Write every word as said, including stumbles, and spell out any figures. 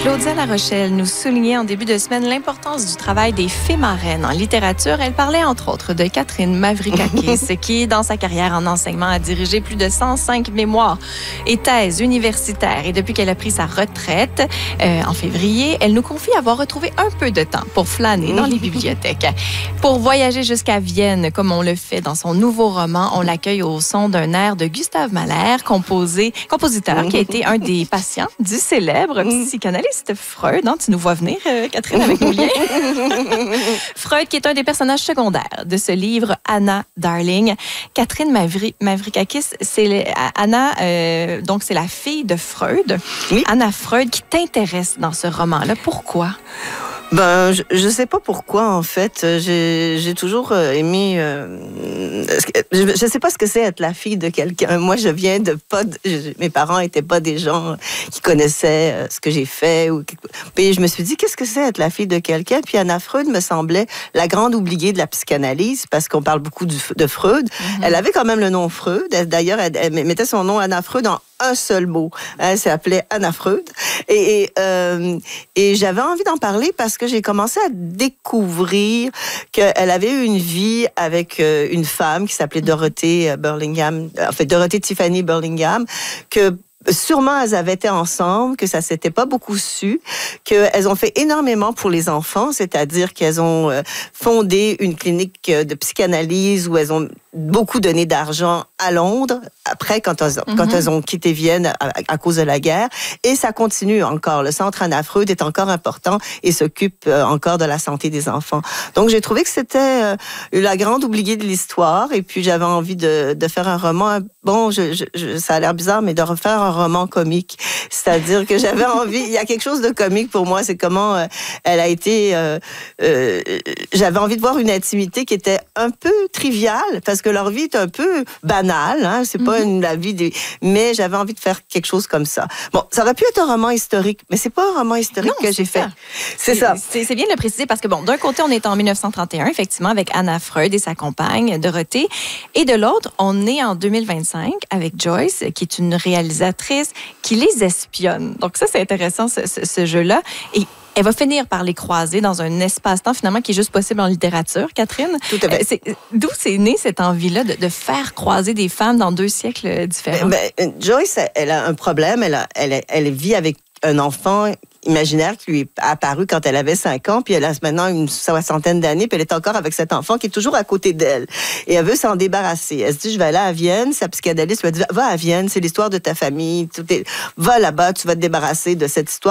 Claudia La Rochelle nous soulignait en début de semaine l'importance du travail des fées marraines en littérature. Elle parlait entre autres de Catherine Mavrikakis, qui, dans sa carrière en enseignement, a dirigé plus de cent cinq mémoires et thèses universitaires. Et depuis qu'elle a pris sa retraite euh, en février, elle nous confie avoir retrouvé un peu de temps pour flâner dans les bibliothèques. Pour voyager jusqu'à Vienne, comme on le fait dans son nouveau roman, on l'accueille au son d'un air de Gustave Mahler, composé, compositeur qui a été un des patients du célèbre psychanalyste Freud. Hein, tu nous vois venir, euh, Catherine, avec nos liens. Freud, qui est un des personnages secondaires de ce livre, Anna Darling. Catherine Mavri- Mavrikakis, c'est Anna, euh, donc c'est la fille de Freud. Oui. Anna Freud, qui t'intéresse dans ce roman-là. Pourquoi? Ben, je, je sais pas pourquoi, en fait. J'ai, j'ai toujours aimé... Euh, je, je sais pas ce que c'est être la fille de quelqu'un. Moi, je viens de pas... De, je, mes parents étaient pas des gens qui connaissaient euh, ce que j'ai fait. Ou, puis je me suis dit, qu'est-ce que c'est être la fille de quelqu'un? Puis Anna Freud me semblait la grande oubliée de la psychanalyse, parce qu'on parle beaucoup du, de Freud. Mm-hmm. Elle avait quand même le nom Freud. D'ailleurs, elle, elle mettait son nom Anna Freud en un seul mot. Elle s'appelait Anna Freud. Et, et, euh, et j'avais envie d'en parler parce que j'ai commencé à découvrir qu'elle avait eu une vie avec euh, une femme qui s'appelait Dorothée Burlingham, en fait Dorothée Tiffany Burlingham, que sûrement elles avaient été ensemble, que ça s'était pas beaucoup su, qu'elles ont fait énormément pour les enfants, c'est-à-dire qu'elles ont euh, fondé une clinique de psychanalyse où elles ont beaucoup donné d'argent à Londres, après, quand elles, mm-hmm. quand elles ont quitté Vienne à, à cause de la guerre. Et ça continue encore. Le centre Anna Freud est encore important et s'occupe euh, encore de la santé des enfants. Donc, j'ai trouvé que c'était euh, la grande oubliée de l'histoire. Et puis, j'avais envie de, de faire un roman. Bon, je, je, je, ça a l'air bizarre, mais de refaire un roman comique. C'est-à-dire que j'avais envie... Il y a quelque chose de comique pour moi. C'est comment euh, elle a été... Euh, euh, j'avais envie de voir une intimité qui était un peu triviale, parce que leur vie est un peu banale, hein, c'est pas une, la vie des... Mais j'avais envie de faire quelque chose comme ça. Bon, ça aurait pu être un roman historique, mais c'est pas un roman historique non, que j'ai fait. C'est, c'est ça. C'est, c'est bien de le préciser parce que, bon, d'un côté, on est en dix-neuf cent trente et un, effectivement, avec Anna Freud et sa compagne, Dorothée. Et de l'autre, on est en deux mille vingt-cinq avec Joyce, qui est une réalisatrice qui les espionne. Donc ça, c'est intéressant, ce, ce, ce jeu-là. Et elle va finir par les croiser dans un espace-temps, finalement, qui est juste possible en littérature, Catherine. Tout à fait. Euh, c'est, d'où c'est né cette envie-là de, de faire croiser des femmes dans deux siècles différents? Ben, ben, Joyce, elle a un problème. Elle, a, elle, elle vit avec un enfant imaginaire qui lui est apparu quand elle avait cinq ans, puis elle a maintenant une soixantaine d'années, puis elle est encore avec cet enfant qui est toujours à côté d'elle. Et elle veut s'en débarrasser. Elle se dit, je vais aller à Vienne. Sa psychanalyste lui a dit, va à Vienne, c'est l'histoire de ta famille. Tout est... Va là-bas, tu vas te débarrasser de cette histoire.